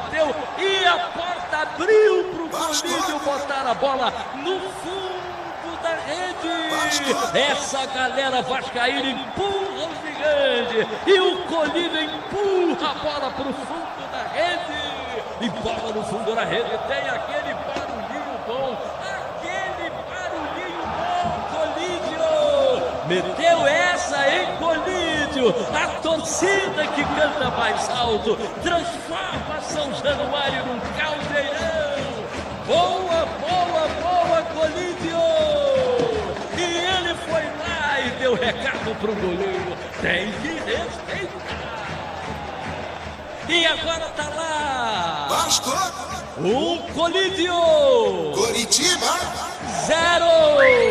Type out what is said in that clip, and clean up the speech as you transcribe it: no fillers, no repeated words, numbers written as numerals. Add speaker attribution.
Speaker 1: bateu e a porta abriu pro Colídio botar a bola no fundo da rede. Essa galera vascaína empurra o gigante e o Colídio empurra a bola pro fundo da rede. E bola no fundo da rede, tem aquele barulhinho bom, Colídio. Meteu essa em Colídio, a torcida que canta mais alto, transforma São Januário num caldeirão. Boa, boa, boa, Colídio! E ele foi lá e deu recado pro goleiro, tem que respeitar. E agora tá lá
Speaker 2: Vasco,
Speaker 1: o Colídio
Speaker 2: Coritiba
Speaker 1: 0.